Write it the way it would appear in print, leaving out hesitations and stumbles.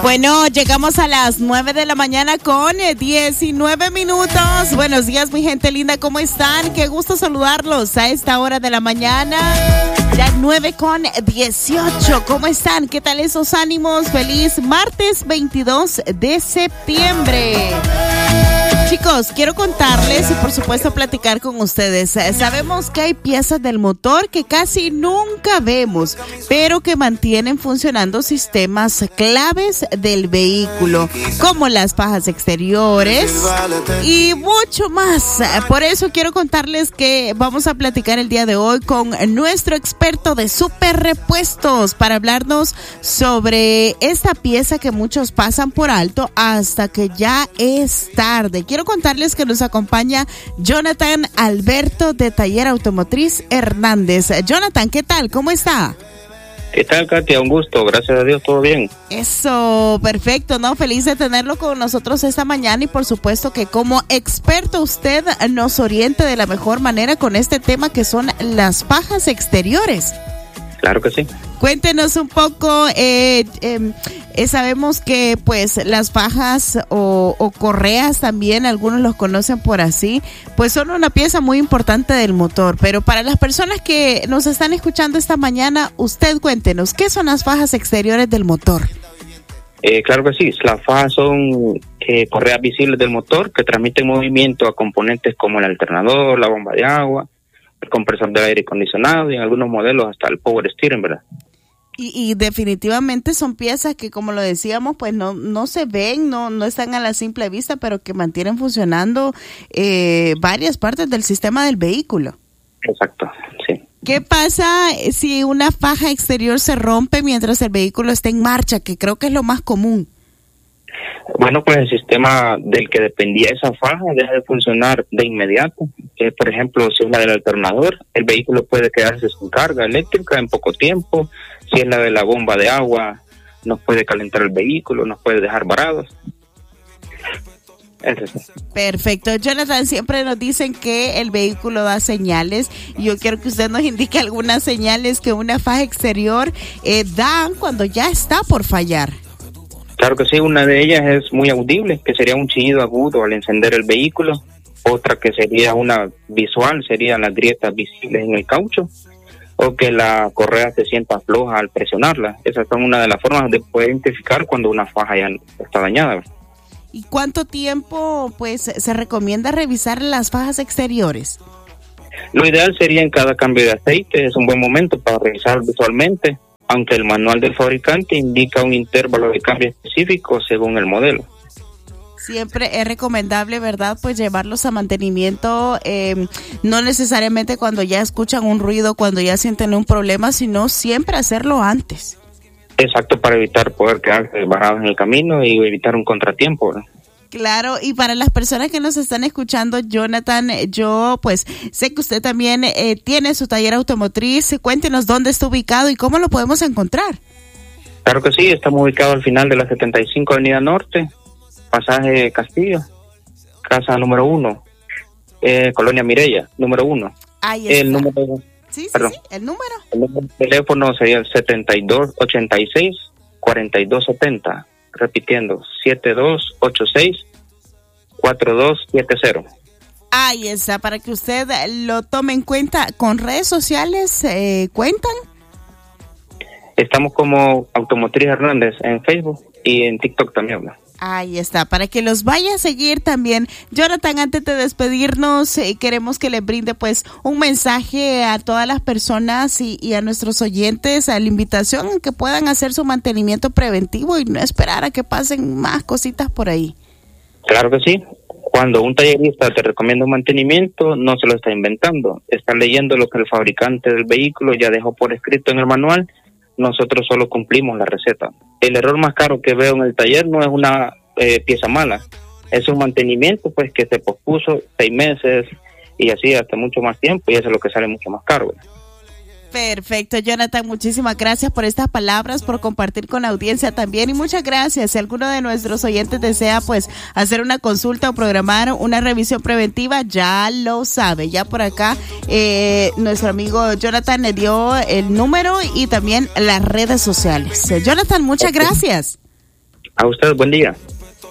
Bueno, llegamos a las 9 de la mañana con 19 minutos. Buenos días, mi gente linda, ¿cómo están? Qué gusto saludarlos a esta hora de la mañana. Ya 9 con 18. ¿Cómo están? ¿Qué tal esos ánimos? Feliz martes 22 de septiembre. Chicos, quiero contarles y por supuesto platicar con ustedes. Sabemos que hay piezas del motor que casi nunca vemos, pero que mantienen funcionando sistemas claves del vehículo, como las fajas exteriores y mucho más. Por eso quiero contarles que vamos a platicar el día de hoy con nuestro experto de Super Repuestos para hablarnos sobre esta pieza que muchos pasan por alto hasta que ya es tarde. Quiero contarles que nos acompaña Jonathan Alberto de Taller Automotriz Hernández. Jonathan, ¿qué tal? ¿Cómo está? ¿Qué tal, Katia? Un gusto, gracias a Dios, todo bien. Eso, perfecto, ¿no? Feliz de tenerlo con nosotros esta mañana y por supuesto que como experto usted nos oriente de la mejor manera con este tema que son las fajas exteriores. Claro que sí. Cuéntenos un poco, sabemos que pues las fajas o correas también, algunos los conocen por así, pues son una pieza muy importante del motor, pero para las personas que nos están escuchando esta mañana, usted cuéntenos, ¿qué son las fajas exteriores del motor? Claro que sí, las fajas son correas visibles del motor que transmiten movimiento a componentes como el alternador, la bomba de agua, el compresor de aire acondicionado y en algunos modelos hasta el power steering, ¿verdad? Y definitivamente son piezas que, como lo decíamos, pues no se ven, no están a la simple vista, pero que mantienen funcionando varias partes del sistema del vehículo. Exacto, sí. ¿Qué pasa si una faja exterior se rompe mientras el vehículo está en marcha, que creo que es lo más común? Bueno, pues el sistema del que dependía esa faja deja de funcionar de inmediato. Por ejemplo, si es la del alternador, el vehículo puede quedarse sin carga eléctrica en poco tiempo. Si es la de la bomba de agua, nos puede calentar el vehículo, nos puede dejar varados. Perfecto. Jonathan, siempre nos dicen que el vehículo da señales. Yo quiero que usted nos indique algunas señales que una faja exterior da cuando ya está por fallar. Claro que sí, una de ellas es muy audible, que sería un chillido agudo al encender el vehículo. Otra que sería una visual, serían las grietas visibles en el caucho, o que la correa se sienta floja al presionarla. Esas son una de las formas de poder identificar cuando una faja ya está dañada. ¿Y cuánto tiempo pues se recomienda revisar las fajas exteriores? Lo ideal sería en cada cambio de aceite, es un buen momento para revisar visualmente, aunque el manual del fabricante indica un intervalo de cambio específico según el modelo. Siempre es recomendable, ¿verdad? Pues llevarlos a mantenimiento, no necesariamente cuando ya escuchan un ruido, cuando ya sienten un problema, sino siempre hacerlo antes. Exacto, para evitar poder quedarse varados en el camino y evitar un contratiempo, ¿no? Claro, y para las personas que nos están escuchando, Jonathan, yo pues sé que usted también tiene su taller automotriz. Cuéntenos dónde está ubicado y cómo lo podemos encontrar. Claro que sí, estamos ubicados al final de la 75 Avenida Norte, pasaje Castillo, casa número 1, Colonia Mireya, número 1. Ahí está. El número, sí, perdón, el número. El número de teléfono sería el 7286-4270. Repitiendo, 7286-4270. Ahí está, para que usted lo tome en cuenta. ¿Con redes sociales cuentan? Estamos como Automotriz Hernández en Facebook y en TikTok también, ¿no? Ahí está, para que los vaya a seguir también. Jonathan, antes de despedirnos, queremos que le brinde pues un mensaje a todas las personas y a nuestros oyentes, a la invitación a que puedan hacer su mantenimiento preventivo y no esperar a que pasen más cositas por ahí. Claro que sí. Cuando un tallerista te recomienda un mantenimiento, no se lo está inventando. Está leyendo lo que el fabricante del vehículo ya dejó por escrito en el manual. Nosotros solo cumplimos la receta. El error más caro que veo en el taller no es una pieza mala, es un mantenimiento pues que se pospuso 6 meses y así hasta mucho más tiempo, y eso es lo que sale mucho más caro. Perfecto, Jonathan, muchísimas gracias por estas palabras, por compartir con la audiencia también, y muchas gracias. Si alguno de nuestros oyentes desea pues hacer una consulta o programar una revisión preventiva, ya lo sabe, ya por acá nuestro amigo Jonathan le dio el número y también las redes sociales. Jonathan, muchas gracias. A usted, buen día.